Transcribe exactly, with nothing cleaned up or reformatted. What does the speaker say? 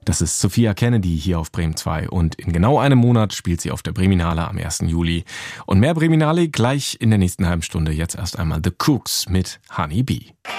Das ist Sophia Kennedy hier auf Bremen zwei und in genau einem Monat spielt sie auf der Breminale am ersten Juli. Und mehr Breminale gleich in der nächsten halben Stunde. Jetzt erst einmal The Cooks mit Honey Bee.